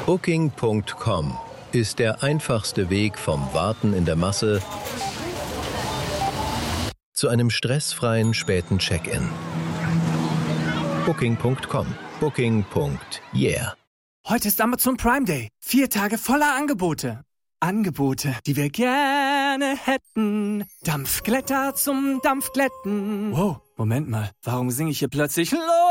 Booking.com ist der einfachste Weg vom Warten in der Masse zu einem stressfreien späten Check-in. Booking.com. Booking.yeah. Heute ist Amazon Prime Day. 4 Tage voller Angebote. Angebote, die wir gerne hätten. Dampfglätter zum Dampfglätten. Wow, Moment mal. Warum singe ich hier plötzlich